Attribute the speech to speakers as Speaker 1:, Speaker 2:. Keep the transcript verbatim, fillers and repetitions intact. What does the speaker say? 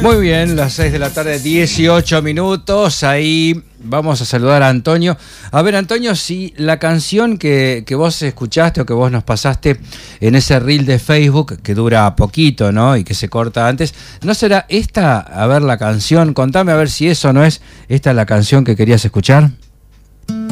Speaker 1: Muy bien, las seis de la tarde, dieciocho minutos. Ahí vamos a saludar a Antonio. A ver, Antonio, si la canción que, que vos escuchaste o que vos nos pasaste en ese reel de Facebook, que dura poquito, ¿no? Y que se corta antes, ¿no será esta, a ver, la canción? Contame a ver si eso no es, esta es la canción que querías escuchar.